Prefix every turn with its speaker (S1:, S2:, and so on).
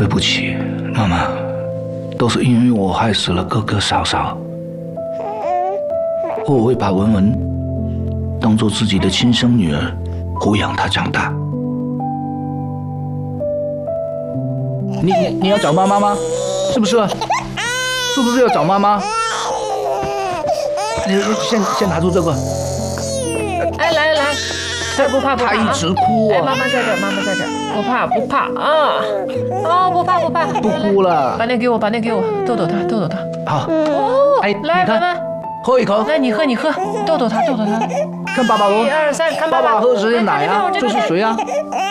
S1: 对不起，妈妈，都是因为我害死了哥哥嫂嫂。我会把文文当做自己的亲生女儿，抚养她长大。你要找妈妈吗？是不是？是不是要找妈妈？你先拿住这个。
S2: 哎，来，不怕，
S1: 他一直哭
S2: 哎，妈妈在这儿，不怕啊！哦，不怕。
S1: 不哭了。
S2: 把那给我，逗他。
S1: 好。
S2: 哦，
S1: 哎，
S2: 来，文文，
S1: 喝一口。
S2: 来，你喝，逗他。
S1: 看爸爸喝。
S2: 1、2、3，看
S1: 爸爸喝谁的奶啊？这是谁啊？